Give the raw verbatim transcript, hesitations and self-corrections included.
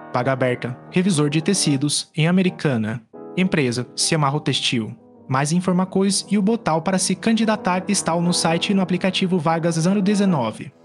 Vaga aberta. Revisor de tecidos em Americana. Empresa Ciamarro Textil. Mais informações e o botão para se candidatar estão no site e no aplicativo Vagas zero dezenove.